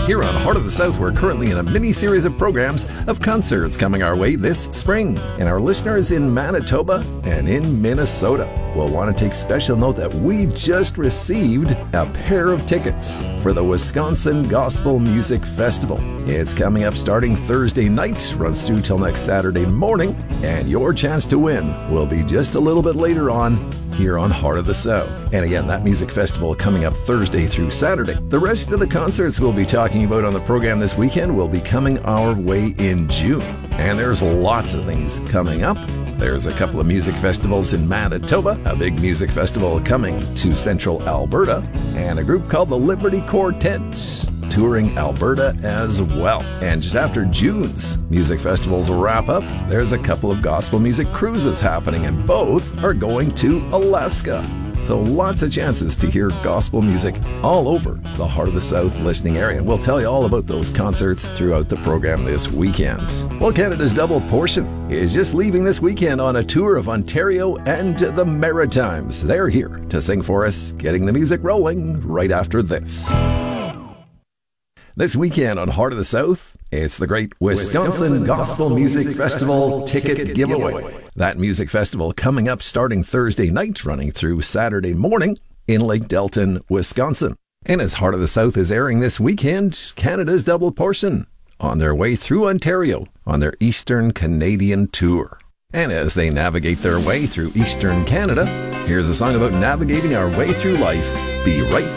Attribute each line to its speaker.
Speaker 1: Here on Heart of the South, we're currently in a mini-series of programs of concerts coming our way this spring. And our listeners in Manitoba and in Minnesota will want to take special note that we just received a pair of tickets for the Wisconsin Gospel Music Festival. It's coming up starting Thursday night, runs through till next Saturday morning, and your chance to win will be just a little bit later on here on Heart of the South. And again, that music festival coming up Thursday through Saturday. The rest of the concerts we'll be talking about on the program this weekend will be coming our way in June. And there's lots of things coming up. There's a couple of music festivals in Manitoba, a big music festival coming to central Alberta, and a group called the Liberty Quartet touring Alberta as well. And just after June's music festivals wrap up, there's a couple of gospel music cruises happening, and both are going to Alaska. So lots of chances to hear gospel music all over the Heart of the South listening area. And we'll tell you all about those concerts throughout the program this weekend. Well, Canada's Double Portion is just leaving this weekend on a tour of Ontario and the Maritimes. They're here to sing for us, getting the music rolling right after this. This weekend on Heart of the South, it's the great Wisconsin Gospel Music Festival ticket giveaway. That music festival coming up starting Thursday night, running through Saturday morning in Lake Delton, Wisconsin. And as Heart of the South is airing this weekend, Canada's Double Portion on their way through Ontario on their Eastern Canadian tour. And as they navigate their way through Eastern Canada, here's a song about navigating our way through life, Be Right